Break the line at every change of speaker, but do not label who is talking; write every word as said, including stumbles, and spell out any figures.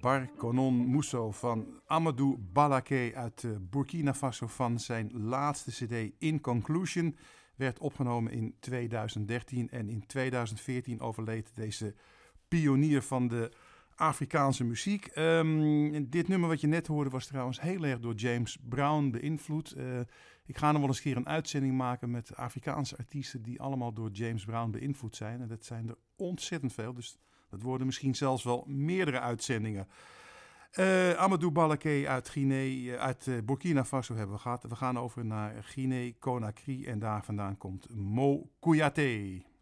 Bar Konon Mousso van Amadou Balaké uit uh, Burkina Faso van zijn laatste cd In Conclusion. Werd opgenomen in tweeduizend dertien en in tweeduizend veertien overleed deze pionier van de Afrikaanse muziek. Um, dit nummer wat je net hoorde was trouwens heel erg door James Brown beïnvloed. Uh, ik ga nog wel eens een keer een uitzending maken met Afrikaanse artiesten die allemaal door James Brown beïnvloed zijn. En dat zijn er ontzettend veel, dus dat worden misschien zelfs wel meerdere uitzendingen. Uh, Amadou Balaké uit, Guinea, uit uh, Burkina Faso hebben we gehad. We gaan over naar Guinea-Conakry en daar vandaan komt Mo Kouyaté.